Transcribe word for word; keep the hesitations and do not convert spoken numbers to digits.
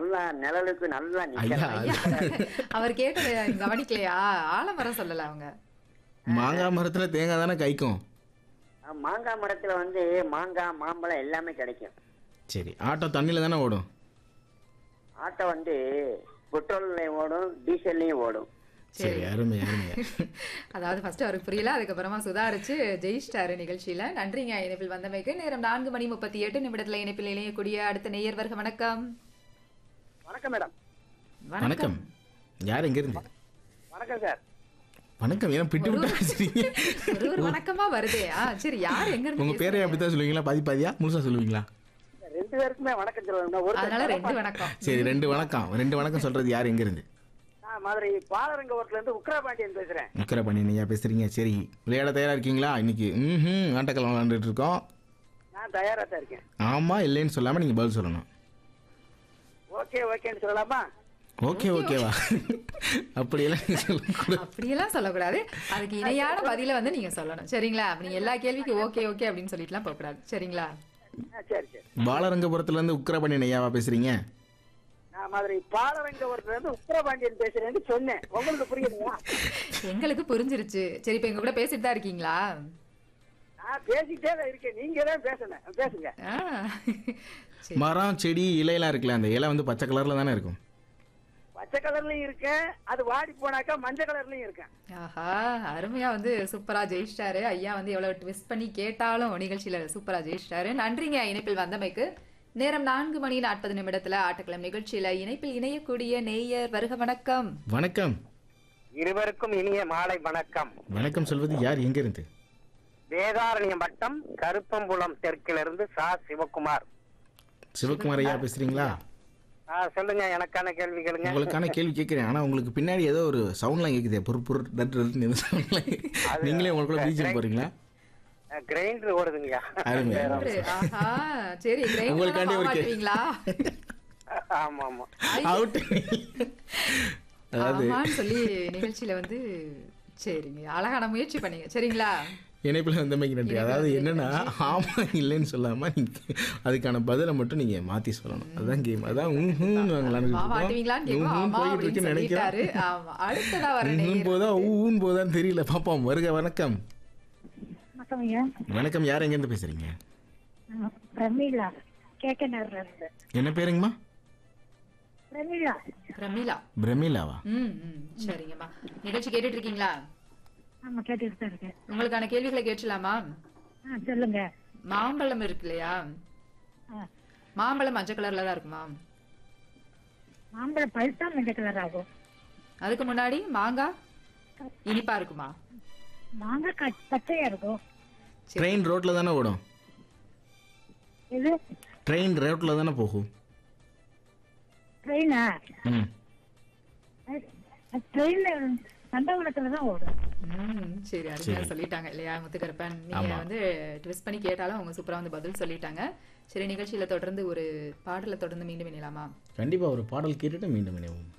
நல்லா நிழலுக்கு நல்லா ஐயா நிக்கலாம். ஐயா அவர் கேட்டதை கவனிக்கலையா? ஆலமரம் சொல்லல அவங்க. மாங்காய் மரத்துல தேங்காய் தானே காய்க்கும். அஹ், மாங்காய் மரத்துல வந்து மாங்காய் மாம்பழம் எல்லாமே கிடைக்கும். சரி, ஆட்டோ தண்ணியில தானே ஓடும். ஆட்டோ வந்து பெட்ரோல்லையும் ஓடும், டீசல்லையும் ஓடும். சரி, அருமை அருமை. அதாவது ஃபர்ஸ்ட் அவருக்கு புரியல, அதுக்கப்புறமா சுதாரிச்சு ஜெயிச்சிட்டாரு நிகழ்ச்சியில. நன்றிங்க இணைப்பில் வந்தமைக்கு. நேரம் நான்கு மணி முப்பத்தி எட்டு நிமிடத்துல இணைப்பில் இணையக்கூடிய அடுத்த நேயர் வருக. வணக்கம். வணக்கம் மேடம். வணக்கம். யார் எங்க இருந்து? வணக்கம் சார். வணக்கம். ஏன் பிட்டு விட்டு பேசுறீங்க? ஒரு ஒரு வணக்கமா வருதே. ஆ, சரி, யார் எங்க இருந்து உங்க பேரை பேசுறீங்க? அப்படித்தான் சொல்லுவீங்களா? பாதி பாதியா முழுசா சொல்லுவீங்களா? ரெண்டு பேருக்குமே வணக்கம் சொல்லணும். ஒரு அதனால ரெண்டு வணக்கம். சரி, ரெண்டு வணக்கம். ரெண்டு வணக்கம் சொல்றது யார் எங்க இருந்து? நான் மதுரை பாலரங்கபுரத்துல இருந்து உக்ரபாண்டியன் பேசுறேன். முக்கரை பண்ணி நீயா பேசுறீங்க. சரி, விளையாட தயாரா இருக்கீங்களா? இன்னைக்கு ம் ஆட்டக்கலம் விளையாண்டுட்டு இருக்கோம். நான் தயாரா தான் இருக்கேன். ஆமா இல்லைன்னு சொல்லாம நீங்க பதில் சொல்லணும். ஓகே ஓகேன்னு சொல்லலாமா? ஓகே ஓகேவா? அப்படியெல்லாம் நீங்க சொல்லக்கூடாது. அப்படியெல்லாம் சொல்லக்கூடாது. அதுக்கு இணையான பதில வந்து நீங்க சொல்லணும். சரிங்களா? அப்ப நீங்க எல்லா கேள்விக்கும் ஓகே ஓகே அப்படின்னு சொல்லிட்டுலாம் போக கூடாது. சரிங்களா? ஆ, சரி சரி. பாலரங்கபுரத்துல இருந்து உக்கர பண்ணி நெய்யாவா பேசுறீங்க? நான் மதுரை பாலரங்கபுரத்துல இருந்து உக்ரபாண்டியன் பேசுறேன்னு சொன்னேன். உங்களுக்கு புரியுதுங்களா? எங்களுக்கு புரிஞ்சிருச்சு. சரி, இப்ப எங்க கூட பேசிட்டு தான் இருக்கீங்களா? நான் பேசிட்டே தான் இருக்கேன். நீங்க தான் பேசணும். பேசுங்க. ஆ, சரி. மரம் செடி இலையெல்லாம் இருக்குல்ல, அந்த இலை வந்து பச்சை கலர்ல தானே இருக்கும். பச்சை கலர்லயும் இருக்கேன், அது வாடி போனாக்கா மஞ்சள் கலர்லயும் இருக்கேன். ஆஹா, அருமையா வந்து சூப்பரா ஜெயிச்சிட்டாரு ஐயா. வந்து எவ்வளவு ட்விஸ்ட் பண்ணி கேட்டாலும் நிகழ்ச்சியில சூப்பரா ஜெயிச்சிட்டாரு. நன்றிங்க இணைப்பில் வந்தமைக்கு. நேரம் நான்கு மணி நாற்பது நிமிடத்துல ஆட்டக்கிழமை நிகழ்ச்சியில இணைப்பில் இணையக்கூடிய நேயர் வருக. வணக்கம். வணக்கம். இருவருக்கும் இனிய மாலை வணக்கம். வணக்கம் சொல்வது யார் எங்க இருந்து? வேதாரண்யம் வட்டம் கருப்பம்புலம் தெற்கிலிருந்து சா சிவகுமார். சிவகுமார் ஐயா பேசுறீங்களா? ஆ, சொல்லுங்க. எனக்கான கேள்வி கேளுங்க. உங்களுக்கான கேள்வி கேட்கிறேன். ஆனா உங்களுக்கு பின்னாடி ஏதோ ஒரு சவுண்ட்லாம் கேக்குதே, பொறு பொறு டட்டு டட்டுன்னு ஏதோ soundலாம். நீங்களே உங்களுக்குள்ள பீஜம் போறீங்களா? கிரைண்டர் ஓடுதுங்கய்யா. அருமை. ஆஹா, சரி, கிரைண்டர் உங்களுக்காண்டி ஒரு கே- மாட்டுவீங்களா? ஆமா ஆமா. அவுட். அதாவது ஆமான்னு சொல்லி நிகழ்ச்சியில வந்து சரிங்க, அழகான முயற்சி பண்ணீங்க. சரிங்களா? இணைப்பில் வந்தமைக்கு நன்றி. அதாவது என்னன்னா, ஆமா இல்லைன்னு சொல்லாம நீங்க அதுக்கான பதிலை மட்டும் நீங்க மாத்தி சொல்லணும். அதுதான் கேம். அதான் ஊஹூன்னு வாங்கலாம்னு வா, மாட்டுவீங்களான்னு கேட்கும். ஆமா போயிட்டு அப்படின்னு இருக்குன்னு நினைக்கிறேன். சொல்லிட்டாரு. ஆமா, அடுத்ததா வர ஊஹூன் நேயர் போதா ஊன்னு போதான்னு தெரியல. பாப்போம். வருக. வணக்கம். வணக்கம் ஐயா. வணக்கம். யார் எங்க இருந்து பேசுறீங்க? ஆ, பிரமீளா கேக்கனர்ல இருந்து. என்ன பேருங்கம்மா? பிரமீளா. பிரமிளா. பிரமிளாவா? ம் ம், சரிங்கம்மா. நிகழ்ச்சி கேட்டுட்டு இருக்கீங்களா? ஆமா, கேட்டுட்டு தான் இருக்கேன். உங்களுக்கான கேள்விகளை கேட்கலாமா? ஆ, சொல்லுங்க. மாம்பழம் இருக்கு இல்லையா? ஆ, மாம்பழம் மஞ்சள் கலர்ல தான் இருக்குமா? மாம்பழம் பழுத்தா மஞ்சள் கலர் ஆகும். அதுக்கு முன்னாடி மாங்காய் இனிப்பா இருக்குமா? மாங்காய் க- பச்சையா இருக்கும். ட்ரெயின் ரோட்ல தானே ஓடும். இது ட்ரெயின் ரோட்ல தானே போகும். ட்ரெயினா? ம். ட்ரெயின்ல நந்தவனத்துல தான் ஓடும். ம், சரி, அருமையா சொல்லிட்டாங்க இல்லையா முத்துக்கருப்பன்? நீங்க ஆமா. வந்து ட்விஸ்ட் பண்ணி கேட்டாலும் அவங்க சூப்பரா வந்து பதில் சொல்லிட்டாங்க. சரி, நிகழ்ச்சியில தொடர்ந்து ஒரு பாடலை தொடர்ந்து மீண்டும் இணையலாமா? கண்டிப்பா ஒரு பாடல் கேட்டுட்டு மீண்டும் இணைவோம்.